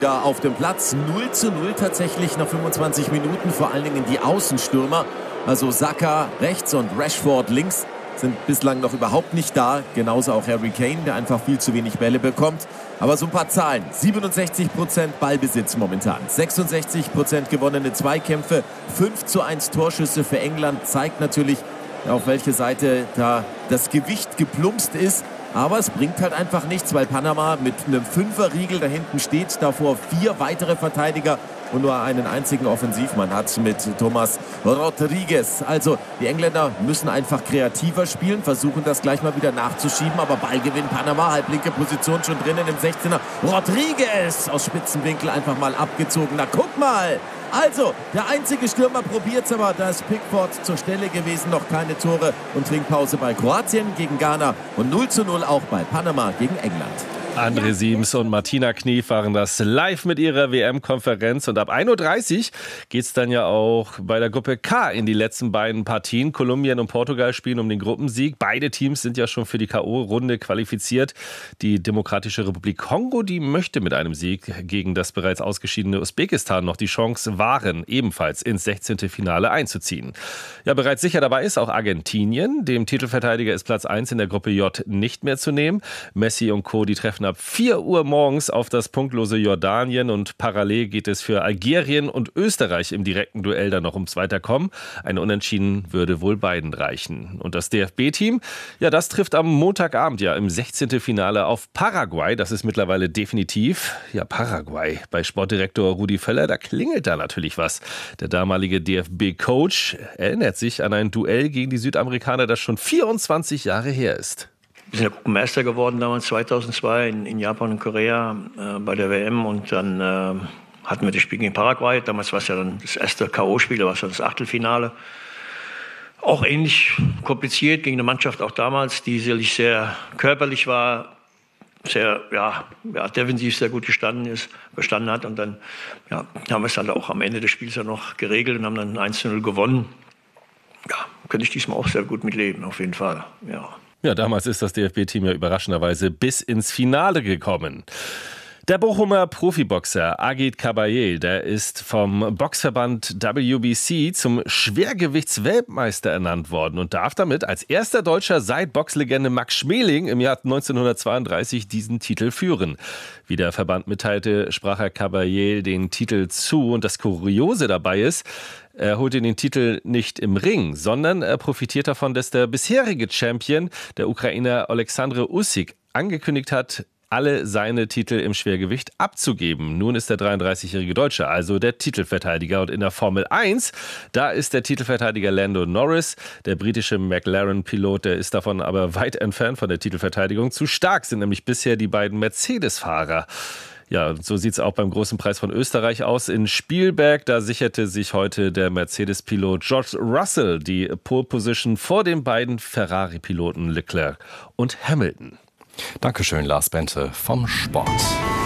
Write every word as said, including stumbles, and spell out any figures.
Ja, auf dem Platz null zu null tatsächlich nach fünfundzwanzig Minuten, vor allen Dingen die Außenstürmer, also Saka rechts und Rashford links, sind bislang noch überhaupt nicht da. Genauso auch Harry Kane, der einfach viel zu wenig Bälle bekommt. Aber so ein paar Zahlen. siebenundsechzig Prozent Ballbesitz momentan. sechsundsechzig Prozent gewonnene Zweikämpfe. fünf zu eins Torschüsse für England. Zeigt natürlich, auf welche Seite da das Gewicht geplumpst ist. Aber es bringt halt einfach nichts, weil Panama mit einem Fünferriegel da hinten steht. Davor vier weitere Verteidiger und nur einen einzigen Offensivmann hat mit Thomas Rodriguez. Also die Engländer müssen einfach kreativer spielen, versuchen das gleich mal wieder nachzuschieben. Aber Ballgewinn Panama, halblinke Position schon drinnen im sechzehner. Rodriguez aus Spitzenwinkel einfach mal abgezogen. Na guck mal! Also, der einzige Stürmer probiert's, aber da ist Pickford zur Stelle gewesen. Noch keine Tore und Trinkpause bei Kroatien gegen Ghana und null zu null auch bei Panama gegen England. André Siems und Martina Knief waren das live mit ihrer W M-Konferenz. Und ab ein Uhr dreißig geht es dann ja auch bei der Gruppe K in die letzten beiden Partien. Kolumbien und Portugal spielen um den Gruppensieg. Beide Teams sind ja schon für die K O-Runde qualifiziert. Die Demokratische Republik Kongo, die möchte mit einem Sieg gegen das bereits ausgeschiedene Usbekistan noch die Chance wahren, ebenfalls ins sechzehnte Finale einzuziehen. Ja, bereits sicher dabei ist auch Argentinien. Dem Titelverteidiger ist Platz eins in der Gruppe J nicht mehr zu nehmen. Messi und Co., die treffen ab vier Uhr morgens auf das punktlose Jordanien und parallel geht es für Algerien und Österreich im direkten Duell dann noch ums Weiterkommen. Ein Unentschieden würde wohl beiden reichen. Und das D F B-Team, ja, das trifft am Montagabend ja im sechzehnten Finale auf Paraguay. Das ist mittlerweile definitiv. Ja, Paraguay. Bei Sportdirektor Rudi Völler, da klingelt da natürlich was. Der damalige D F B-Coach erinnert sich an ein Duell gegen die Südamerikaner, das schon vierundzwanzig Jahre her ist. Wir sind ja Gruppenmeister geworden damals zweitausendzwei in, in Japan und Korea äh, bei der W M und dann äh, hatten wir das Spiel gegen Paraguay. Damals war es ja dann das erste K O-Spiel, da war es ja das Achtelfinale. Auch ähnlich kompliziert gegen eine Mannschaft auch damals, die sicherlich sehr körperlich war, sehr ja, ja, defensiv sehr gut gestanden ist, bestanden hat. Und dann ja, haben wir es dann auch am Ende des Spiels ja noch geregelt und haben dann eins zu null gewonnen. Ja, könnte ich diesmal auch sehr gut mitleben, auf jeden Fall, ja. Ja, damals ist das D F B-Team ja überraschenderweise bis ins Finale gekommen. Der Bochumer Profiboxer Agit Kabayel, der ist vom Boxverband W B C zum Schwergewichtsweltmeister ernannt worden und darf damit als erster Deutscher seit Boxlegende Max Schmeling im Jahr neunzehnhundertzweiunddreißig diesen Titel führen. Wie der Verband mitteilte, sprach er Kabayel den Titel zu und das Kuriose dabei ist, er holte den Titel nicht im Ring, sondern er profitiert davon, dass der bisherige Champion, der Ukrainer Oleksandr Usyk, angekündigt hat, alle seine Titel im Schwergewicht abzugeben. Nun ist der dreiunddreißigjährige Deutsche also der Titelverteidiger. Und in der Formel eins, da ist der Titelverteidiger Lando Norris. Der britische McLaren-Pilot, der ist davon aber weit entfernt von der Titelverteidigung. Zu stark sind nämlich bisher die beiden Mercedes-Fahrer. Ja, so sieht es auch beim Großen Preis von Österreich aus. In Spielberg, da sicherte sich heute der Mercedes-Pilot George Russell die Pole Position vor den beiden Ferrari-Piloten Leclerc und Hamilton. Dankeschön, Lars Bente vom Sport.